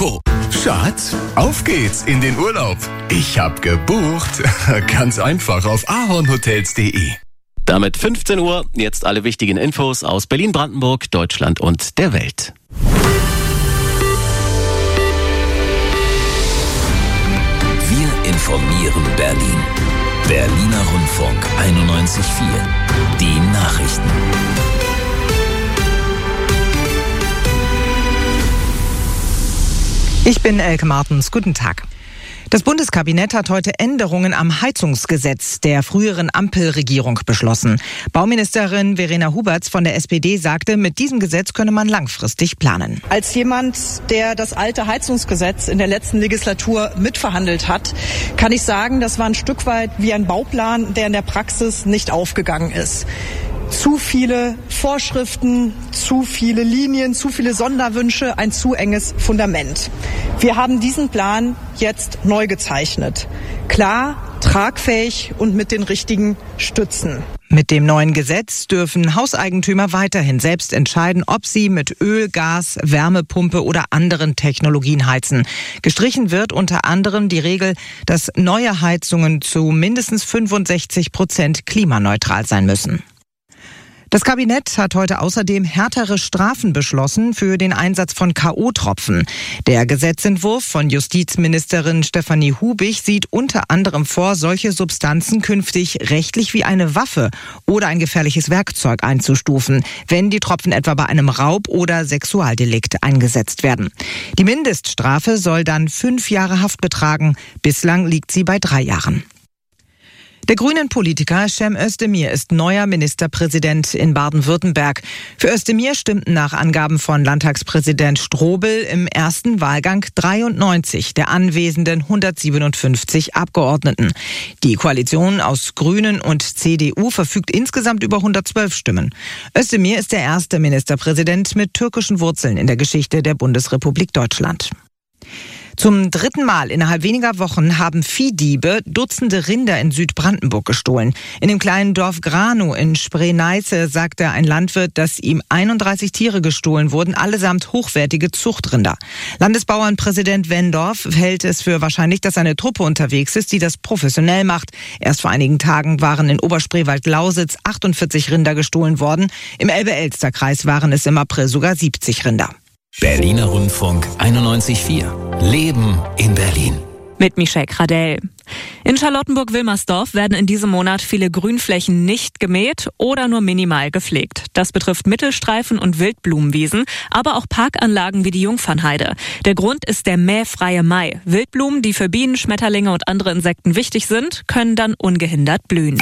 Loco. Schatz, auf geht's in den Urlaub. Ich hab gebucht. Ganz einfach auf ahornhotels.de. Damit 15 Uhr, jetzt alle wichtigen Infos aus Berlin, Brandenburg, Deutschland und der Welt. Wir informieren Berlin. Berliner Rundfunk 91.4. Die Nachrichten. Ich bin Elke Martens. Guten Tag. Das Bundeskabinett hat heute Änderungen am Heizungsgesetz der früheren Ampelregierung beschlossen. Bauministerin Verena Huberts von der SPD sagte, mit diesem Gesetz könne man langfristig planen. Als jemand, der das alte Heizungsgesetz in der letzten Legislatur mitverhandelt hat, kann ich sagen, das war ein Stück weit wie ein Bauplan, der in der Praxis nicht aufgegangen ist. Zu viele Vorschriften, zu viele Linien, zu viele Sonderwünsche, ein zu enges Fundament. Wir haben diesen Plan jetzt neu gezeichnet. Klar, tragfähig und mit den richtigen Stützen. Mit dem neuen Gesetz dürfen Hauseigentümer weiterhin selbst entscheiden, ob sie mit Öl, Gas, Wärmepumpe oder anderen Technologien heizen. Gestrichen wird unter anderem die Regel, dass neue Heizungen zu mindestens 65% klimaneutral sein müssen. Das Kabinett hat heute außerdem härtere Strafen beschlossen für den Einsatz von K.O.-Tropfen. Der Gesetzentwurf von Justizministerin Stefanie Hubig sieht unter anderem vor, solche Substanzen künftig rechtlich wie eine Waffe oder ein gefährliches Werkzeug einzustufen, wenn die Tropfen etwa bei einem Raub- oder Sexualdelikt eingesetzt werden. Die Mindeststrafe soll dann 5 Jahre Haft betragen. Bislang liegt sie bei 3 Jahren. Der grünen Politiker Cem Özdemir ist neuer Ministerpräsident in Baden-Württemberg. Für Özdemir stimmten nach Angaben von Landtagspräsident Strobel im ersten Wahlgang 93 der anwesenden 157 Abgeordneten. Die Koalition aus Grünen und CDU verfügt insgesamt über 112 Stimmen. Özdemir ist der erste Ministerpräsident mit türkischen Wurzeln in der Geschichte der Bundesrepublik Deutschland. Zum 3. Mal innerhalb weniger Wochen haben Viehdiebe Dutzende Rinder in Südbrandenburg gestohlen. In dem kleinen Dorf Granow in Spree-Neiße sagte ein Landwirt, dass ihm 31 Tiere gestohlen wurden, allesamt hochwertige Zuchtrinder. Landesbauernpräsident Wendorf hält es für wahrscheinlich, dass eine Truppe unterwegs ist, die das professionell macht. Erst vor einigen Tagen waren in Oberspreewald-Lausitz 48 Rinder gestohlen worden. Im Elbe-Elster-Kreis waren es im April sogar 70 Rinder. Berliner Rundfunk 91.4. Leben in Berlin. Mit Michelle Kradell. In Charlottenburg-Wilmersdorf werden in diesem Monat viele Grünflächen nicht gemäht oder nur minimal gepflegt. Das betrifft Mittelstreifen und Wildblumenwiesen, aber auch Parkanlagen wie die Jungfernheide. Der Grund ist der mähfreie Mai. Wildblumen, die für Bienen, Schmetterlinge und andere Insekten wichtig sind, können dann ungehindert blühen.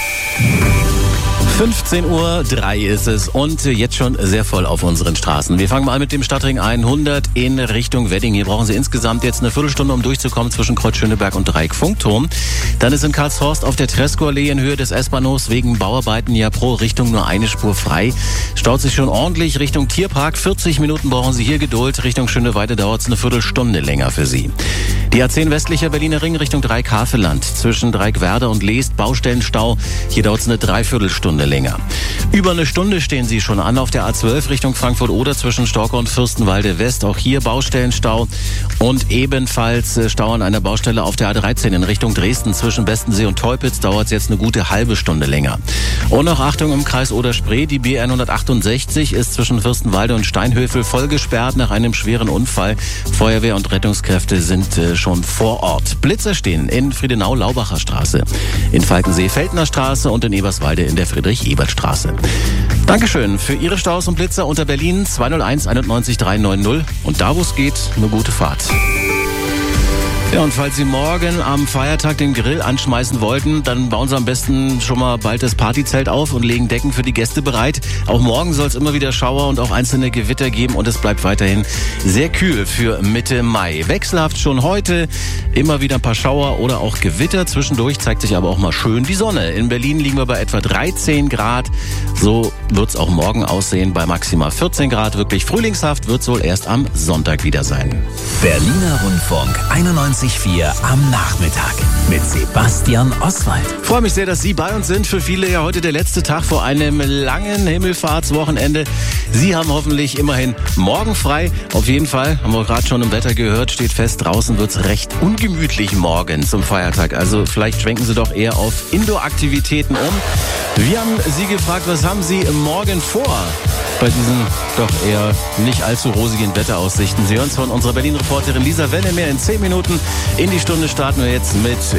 15:03 Uhr ist es und jetzt schon sehr voll auf unseren Straßen. Wir fangen mal mit dem Stadtring 100 in Richtung Wedding. Hier brauchen Sie insgesamt jetzt eine Viertelstunde, um durchzukommen zwischen Kreuz Schöneberg und Dreieck-Funkturm. Dann ist in Karlshorst auf der Tresco-Allee in Höhe des S-Bahnhofs wegen Bauarbeiten ja pro Richtung nur eine Spur frei. Staut sich schon ordentlich Richtung Tierpark. 40 Minuten brauchen Sie hier Geduld. Richtung Schöneweide dauert es eine Viertelstunde länger für Sie. Die A10 westlicher Berliner Ring Richtung Dreieck-Havelland. Zwischen Dreieck-Werder und Leest Baustellenstau. Hier dauert es eine Dreiviertelstunde länger. Über eine Stunde stehen Sie schon an auf der A12 Richtung Frankfurt-Oder zwischen Storkow und Fürstenwalde West. Auch hier Baustellenstau und ebenfalls Stau an einer Baustelle auf der A13 in Richtung Dresden zwischen Bestensee und Teupitz dauert es jetzt eine gute halbe Stunde länger. Und noch Achtung im Kreis Oder-Spree, die B168 ist zwischen Fürstenwalde und Steinhöfel voll gesperrt nach einem schweren Unfall. Feuerwehr und Rettungskräfte sind schon vor Ort. Blitzer stehen in Friedenau-Laubacher Straße, in Falkensee-Feldner Straße und in Eberswalde in der Friedrich-Ebert-Straße. Dankeschön für Ihre Staus und Blitzer unter Berlin 201 91 390 und da, wo es geht, eine gute Fahrt. Ja, und falls Sie morgen am Feiertag den Grill anschmeißen wollten, dann bauen Sie am besten schon mal bald das Partyzelt auf und legen Decken für die Gäste bereit. Auch morgen soll es immer wieder Schauer und auch einzelne Gewitter geben und es bleibt weiterhin sehr kühl für Mitte Mai. Wechselhaft schon heute, immer wieder ein paar Schauer oder auch Gewitter. Zwischendurch zeigt sich aber auch mal schön die Sonne. In Berlin liegen wir bei etwa 13 Grad. So wird es auch morgen aussehen bei maximal 14 Grad. Wirklich frühlingshaft wird es wohl erst am Sonntag wieder sein. Berliner Rundfunk 91. 91.4 am Nachmittag mit Sebastian Oswald. Ich freue mich sehr, dass Sie bei uns sind. Für viele ja heute der letzte Tag vor einem langen Himmelfahrtswochenende. Sie haben hoffentlich immerhin morgen frei. Auf jeden Fall, haben wir gerade schon im Wetter gehört, steht fest, draußen wird es recht ungemütlich morgen zum Feiertag. Also vielleicht schwenken Sie doch eher auf Indoor-Aktivitäten um. Wir haben Sie gefragt, was haben Sie morgen vor bei diesen doch eher nicht allzu rosigen Wetteraussichten? Sie hören es von unserer Berlin-Reporterin Lisa Wennemer in 10 Minuten. In die Stunde starten wir jetzt mit